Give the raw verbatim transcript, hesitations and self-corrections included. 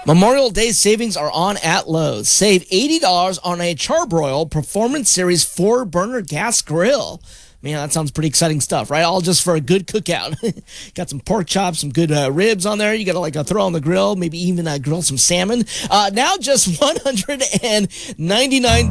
Memorial Day savings are on at Lowe's. Save eighty dollars on a Charbroil Performance Series four burner gas grill. Man, that sounds pretty exciting stuff, right? All just for a good cookout. Got some pork chops, some good uh, ribs on there. You got to like uh, throw on the grill, maybe even uh, grill some salmon. Uh, now just one hundred ninety-nine dollars.